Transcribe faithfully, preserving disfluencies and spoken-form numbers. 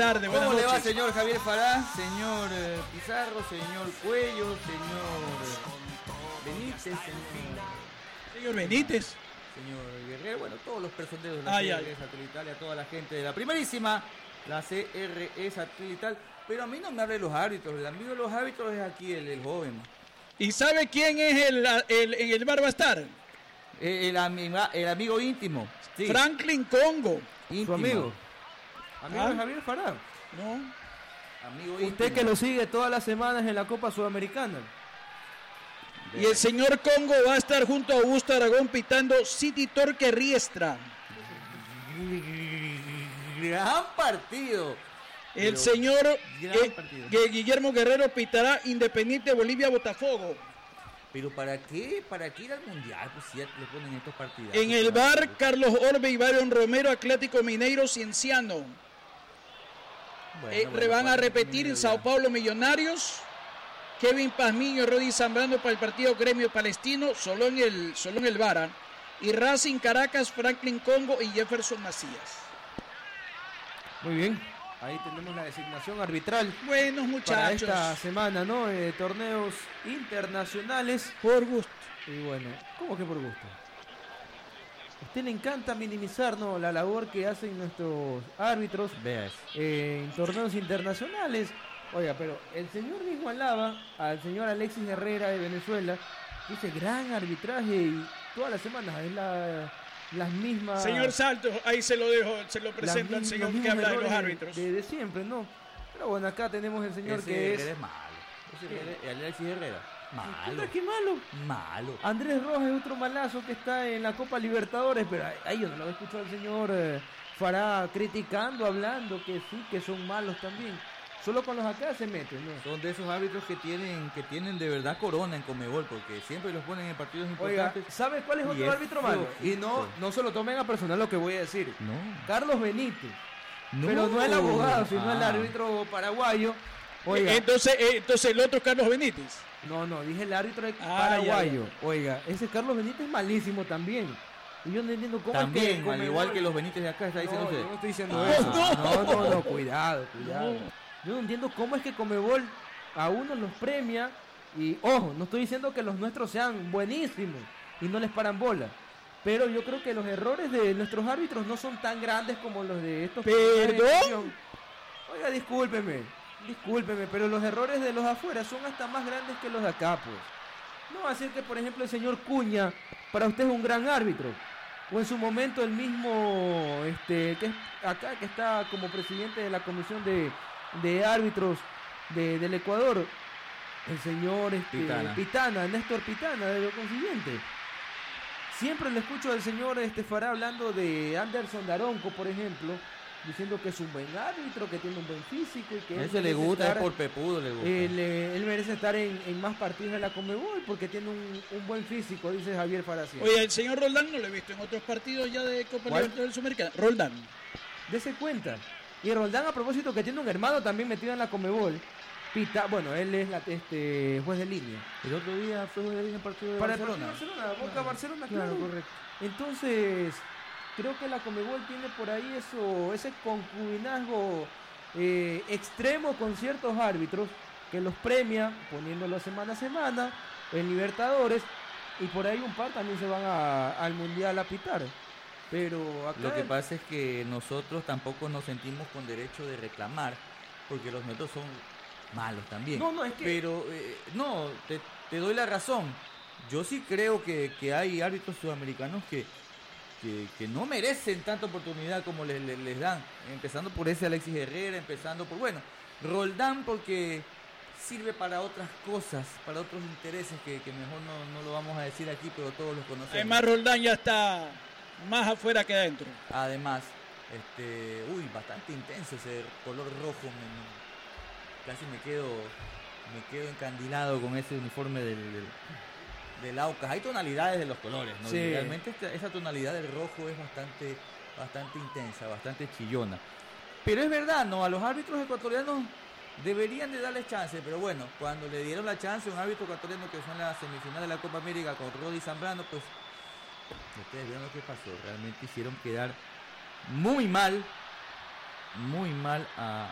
tardes, buenas ¿Cómo noches. le va, señor Javier Fará, señor eh, Pizarro, señor Cuello, señor Benítez, señor... Señor Benítez. Señor Guerrero, bueno, todos los personeros de la Ah, C ya. R E Satelital y a toda la gente de la primerísima, la C R E Satelital. Pero a mí no me hable de los árbitros, el amigo de los árbitros es aquí el, el joven. ¿Y sabe quién es el, el en el bar va a estar? El, el, amiga- el amigo íntimo. Sí, Franklin Congo. íntimo. Su amigo. Amigo ¿Ah? de Javier Fará. No. Amigo íntimo. Usted que lo sigue todas las semanas en la Copa Sudamericana. Y el señor Congo va a estar junto a Augusto Aragón pitando City Torque Riestra. Gran partido. El Pero, señor gran eh, partido. que Guillermo Guerrero pitará Independiente Bolivia Botafogo. Pero ¿para qué? ¿Para qué ir al mundial? Pues si ya le ponen estos partidos. En el bar, Carlos Orbe y Byron Romero, Atlético Mineiro Cienciano. Eh, van a repetir en Sao Paulo Millonarios. Kevin Pazmiño y Rodi Zambrano para el partido Gremio Palestino, solo en el, solo en el Vara. Y Racing Caracas, Franklin Congo y Jefferson Macías. Muy bien. Ahí tenemos la designación arbitral Buenos para muchachos. esta semana, ¿no? Eh, torneos internacionales. Por gusto. Y bueno, ¿cómo que por gusto? A usted le encanta minimizar, ¿no?, la labor que hacen nuestros árbitros Veas. eh, en torneos internacionales. Oiga, pero el señor mismo alaba al señor Alexis Herrera de Venezuela. Dice gran arbitraje y todas las semanas es la, las mismas. Señor Saltos, ahí se lo dejo, se lo las presento al mis- señor los que habla de mismos los errores árbitros. De, de siempre, ¿no? Pero bueno, acá tenemos el señor Ese que Herrera es. es malo. Ese Herrera, el Alexis Herrera. Malo. Puta, qué malo. Malo. Andrés Rojas es otro malazo que está en la Copa Libertadores, pero ahí- ahí yo no lo he escuchado al señor eh, Fará criticando, hablando que sí, que son malos también. Solo con los acá se meten, ¿no? Son de esos árbitros que tienen que tienen de verdad corona en Conmebol, porque siempre los ponen en partidos Oiga, importantes. ¿sabes cuál es Y otro es árbitro malo? Y no, flojito. no se lo tomen a personal lo que voy a decir. No. Carlos Benítez. No. Pero no el abogado, sino el Ah. árbitro paraguayo. Oiga, Entonces, eh, entonces el otro Carlos Benítez. no, no, dije el árbitro Ah, paraguayo. Oiga, ese Carlos Benítez es malísimo también. Y yo no entiendo cómo es También, que al Conmebol- igual que los Benítez de acá, está diciendo No, usted. yo no estoy diciendo Ah. eso. No. No, no, no, cuidado, cuidado. Yo no entiendo cómo es que Conmebol a unos los premia y, ojo, no estoy diciendo que los nuestros sean buenísimos y no les paran bola. Pero yo creo que los errores de nuestros árbitros no son tan grandes como los de estos. ¿Perdón? Oiga, discúlpeme, discúlpeme, pero los errores de los afuera son hasta más grandes que los de acá, pues. No va a decir que, por ejemplo, el señor Cuña, para usted es un gran árbitro. O en su momento el mismo, este, que es acá, que está como presidente de la comisión de, de árbitros de, del Ecuador, el señor este, Pitana. Pitana, Néstor Pitana, de lo consiguiente. Siempre le escucho al señor este, Fará hablando de Anderson Daronco, por ejemplo, diciendo que es un buen árbitro, que tiene un buen físico y que A él ese le merece gusta, es estar- por pepudo le gusta. él, eh, él merece estar en, en más partidos de la Conmebol porque tiene un, un buen físico, dice Javier Fará. Oye, el señor Roldán no lo he visto en otros partidos ya de Copa ¿Cuál? Libertadores Sudamericana. Roldán. Dese cuenta. Y Roldán, a propósito, que tiene un hermano también metido en la Conmebol. Pita, bueno, él es la, este, juez de línea. El otro día fue en el partido de Para el Barcelona. partido de Barcelona, Boca Barcelona, Claro, claro. correcto. Entonces, creo que la Conmebol tiene por ahí eso, ese concubinazgo eh, extremo con ciertos árbitros que los premia poniéndolos semana a semana en Libertadores y por ahí un par también se van a- al Mundial a pitar. Pero acá Lo que pasa es que nosotros tampoco nos sentimos con derecho de reclamar, porque los nuestros son malos también. No, no, es que- Pero, eh, no, te, te doy la razón. Yo sí creo que, que hay árbitros sudamericanos que, que, que no merecen tanta oportunidad como les, les, les dan. Empezando por ese Alexis Herrera, empezando por, bueno, Roldán porque sirve para otras cosas, para otros intereses que, que mejor no, no lo vamos a decir aquí, pero todos los conocemos. Además, Roldán ya está más afuera que adentro. Además, este, uy, bastante intenso ese color rojo, me- me- casi me quedo, me quedo encandilado con ese uniforme del, del, del Aucas. Hay tonalidades de los colores, ¿no? Sí. Y realmente esta- esa tonalidad del rojo es bastante, bastante intensa, bastante chillona. Pero es verdad, ¿no? A los árbitros ecuatorianos deberían de darles chance, pero bueno, cuando le dieron la chance a un árbitro ecuatoriano que fue en la semifinal de la Copa América con Rodi Zambrano, pues ustedes vieron lo que pasó. Realmente hicieron quedar muy mal, muy mal a,